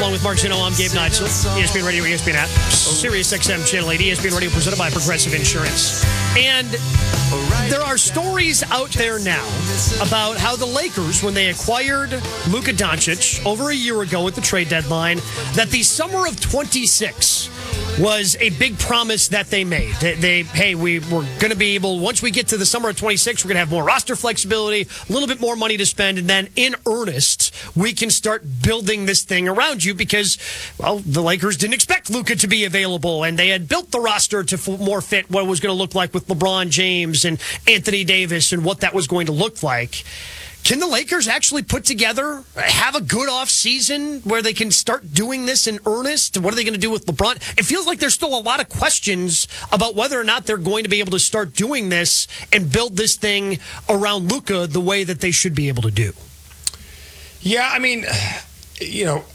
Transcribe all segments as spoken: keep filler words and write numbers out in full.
along with Mark Zino, I'm Gabe Neitzel. E S P N Radio, E S P N app, Sirius X M Channel eight, E S P N Radio presented by Progressive Insurance. And there are stories out there now about how the Lakers, when they acquired Luka Doncic over a year ago at the trade deadline, that the summer of twenty-six was a big promise that they made. They, they hey, we, we're going to be able, once we get to the summer of twenty-six, we're going to have more roster flexibility, a little bit more money to spend, and then in earnest, we can start building this thing around you because, well, the Lakers didn't expect Luka to be available, and they had built the roster to f- more fit what it was going to look like with LeBron James and Anthony Davis and what that was going to look like. Can the Lakers actually put together, have a good off season where they can start doing this in earnest? What are they going to do with LeBron? It feels like there's still a lot of questions about whether or not they're going to be able to start doing this and build this thing around Luka the way that they should be able to do. Yeah, I mean, you know,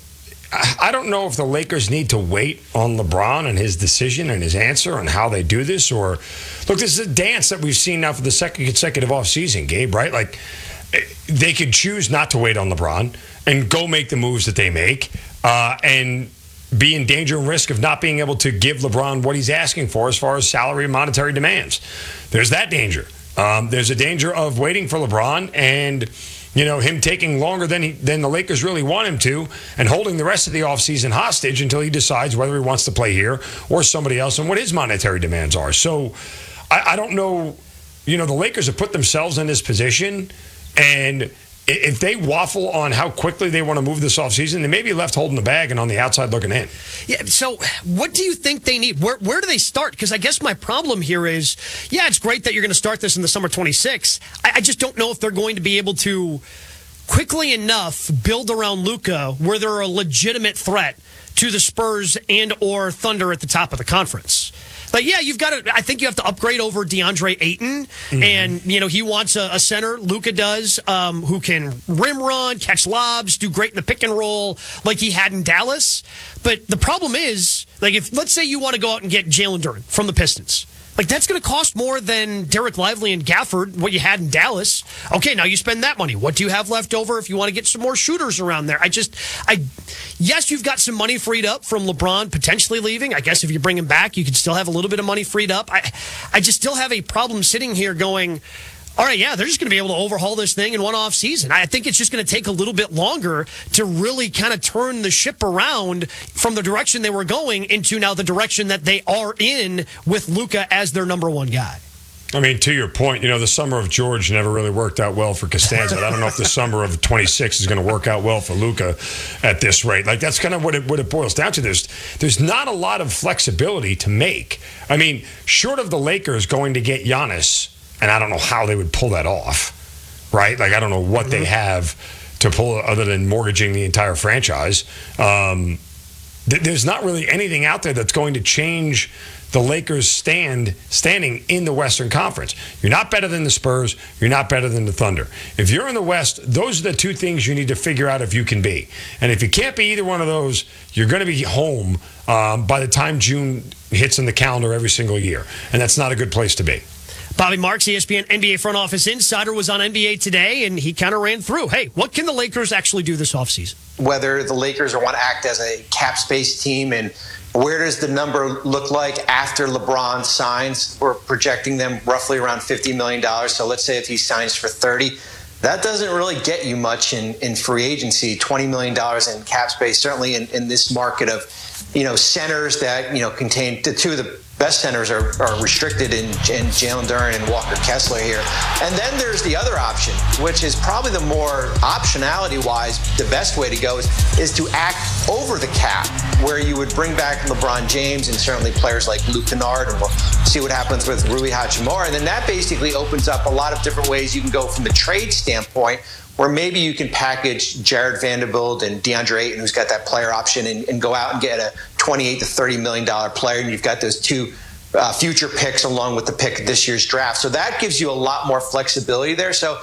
I don't know if the Lakers need to wait on LeBron and his decision and his answer on how they do this. Or, look, this is a dance that we've seen now for the second consecutive offseason, Gabe, right? Like, they could choose not to wait on LeBron and go make the moves that they make uh, and be in danger and risk of not being able to give LeBron what he's asking for as far as salary and monetary demands. There's that danger. Um, there's a danger of waiting for LeBron and, you know, him taking longer than he, than the Lakers really want him to and holding the rest of the offseason hostage until he decides whether he wants to play here or somebody else and what his monetary demands are. So I, I don't know. You know, the Lakers have put themselves in this position. And if they waffle on how quickly they want to move this offseason, they may be left holding the bag and on the outside looking in. Yeah. So what do you think they need? Where where do they start? Because I guess my problem here is, yeah, it's great that you're going to start this in the summer twenty-six. I, I just don't know if they're going to be able to quickly enough build around Luka where they're a legitimate threat to the Spurs and or Thunder at the top of the conference. Like, yeah, you've got to, I think you have to upgrade over DeAndre Ayton. Mm-hmm. And, you know, he wants a, a center, Luka does, um, who can rim run, catch lobs, do great in the pick and roll like he had in Dallas. But the problem is, like, if let's say you want to go out and get Jalen Duren from the Pistons. Like, that's going to cost more than Derek Lively and Gafford, what you had in Dallas. Okay, now you spend that money. What do you have left over if you want to get some more shooters around there? I just, I, yes, you've got some money freed up from LeBron potentially leaving. I guess if you bring him back, you could still have a little bit of money freed up. I, I just still have a problem sitting here going, all right, yeah, they're just going to be able to overhaul this thing in one off season. I think it's just going to take a little bit longer to really kind of turn the ship around from the direction they were going into now the direction that they are in with Luka as their number one guy. I mean, to your point, you know, the summer of George never really worked out well for Costanza. I don't know if the summer of twenty-six is going to work out well for Luka at this rate. Like, that's kind of what it, what it boils down to. There's, there's not a lot of flexibility to make. I mean, short of the Lakers going to get Giannis, and I don't know how they would pull that off, right? Like, I don't know what mm-hmm. they have to pull other than mortgaging the entire franchise. Um, th- there's not really anything out there that's going to change the Lakers' stand standing in the Western Conference. You're not better than the Spurs. You're not better than the Thunder. If you're in the West, those are the two things you need to figure out if you can be. And if you can't be either one of those, you're going to be home um, by the time June hits in the calendar every single year. And that's not a good place to be. Bobby Marks, E S P N N B A front office insider, was on N B A Today, and he kind of ran through, hey, what can the Lakers actually do this offseason? Whether the Lakers want to act as a cap space team, and where does the number look like after LeBron signs? We're projecting them roughly around fifty million dollars. So let's say if he signs for thirty, that doesn't really get you much in, in free agency, twenty million dollars in cap space, certainly in, in this market of, you know, centers that, you know, contain the two of the best centers are, are restricted in, in Jalen Duren and Walker Kessler here. And then there's the other option, which is probably the more optionality-wise, the best way to go is, is to act over the cap, where you would bring back LeBron James and certainly players like Luke Kennard, and we'll see what happens with Rui Hachimura. And then that basically opens up a lot of different ways you can go from a trade standpoint, where maybe you can package Jared Vanderbilt and DeAndre Ayton, who's got that player option, and, and go out and get a twenty-eight to thirty million dollars player, and you've got those two uh, future picks along with the pick of this year's draft. So that gives you a lot more flexibility there. So